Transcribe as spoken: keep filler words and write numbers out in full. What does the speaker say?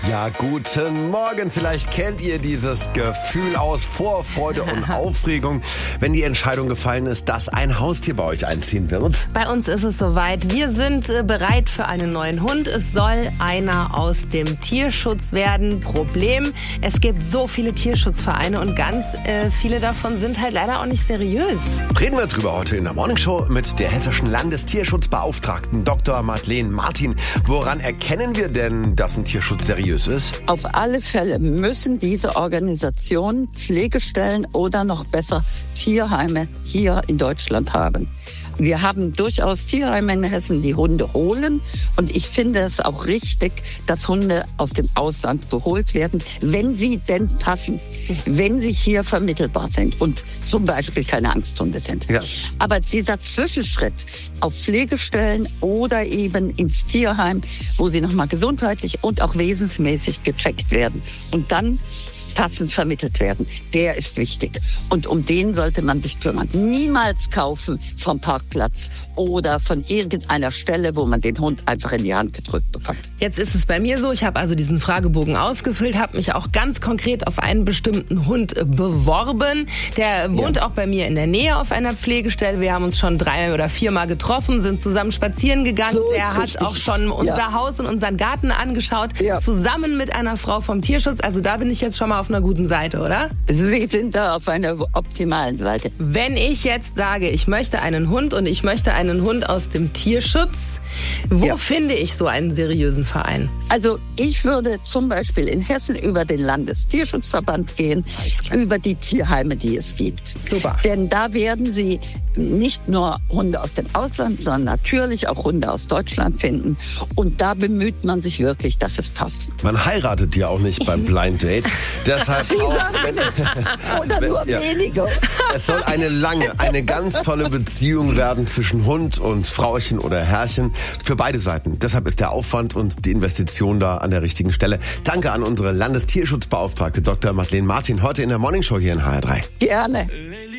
Ja, guten Morgen. Vielleicht kennt ihr dieses Gefühl aus Vorfreude und Aufregung, wenn die Entscheidung gefallen ist, dass ein Haustier bei euch einziehen wird. Bei uns ist es soweit. Wir sind bereit für einen neuen Hund. Es soll einer aus dem Tierschutz werden. Problem, es gibt so viele Tierschutzvereine und ganz äh, viele davon sind halt leider auch nicht seriös. Reden wir drüber heute in der Morningshow mit der hessischen Landestierschutzbeauftragten Doktor Madeleine Martin. Woran erkennen wir denn, dass ein Tierschutz seriös ist? Auf alle Fälle müssen diese Organisationen Pflegestellen oder noch besser Tierheime hier in Deutschland haben. Wir haben durchaus Tierheime in Hessen, die Hunde holen. Und ich finde es auch richtig, dass Hunde aus dem Ausland geholt werden, wenn sie denn passen, wenn sie hier vermittelbar sind und zum Beispiel keine Angsthunde sind. Ja. Aber dieser Zwischenschritt auf Pflegestellen oder eben ins Tierheim, wo sie nochmal gesundheitlich und auch wesensmäßig gecheckt werden und dann passend vermittelt werden, der ist wichtig. Und um den sollte man sich kümmern. Niemals kaufen vom Parkplatz oder von irgendeiner Stelle, wo man den Hund einfach in die Hand gedrückt bekommt. Jetzt ist es bei mir so, ich habe also diesen Fragebogen ausgefüllt, habe mich auch ganz konkret auf einen bestimmten Hund beworben. Der wohnt ja auch bei mir in der Nähe auf einer Pflegestelle. Wir haben uns schon drei oder viermal getroffen, sind zusammen spazieren gegangen. So er hat richtig. auch schon unser ja. Haus und unseren Garten angeschaut, ja. zusammen mit einer Frau vom Tierschutz. Also da bin ich jetzt schon mal auf einer guten Seite, oder? Sie sind da auf einer optimalen Seite. Wenn ich jetzt sage, ich möchte einen Hund und ich möchte einen Hund aus dem Tierschutz, wo ja. finde ich so einen seriösen Verein? Also ich würde zum Beispiel in Hessen über den Landestierschutzverband gehen, über die Tierheime, die es gibt. Super. Denn da werden Sie nicht nur Hunde aus dem Ausland, sondern natürlich auch Hunde aus Deutschland finden. Und da bemüht man sich wirklich, dass es passt. Man heiratet ja auch nicht beim Blind Date. Deshalb auch, wenn, oder nur ja. weniger. Es soll eine lange, eine ganz tolle Beziehung werden zwischen Hund und Frauchen oder Herrchen für beide Seiten. Deshalb ist der Aufwand und die Investition da an der richtigen Stelle. Danke an unsere Landestierschutzbeauftragte Doktor Madeleine Martin heute in der Morningshow hier in H R drei. Gerne.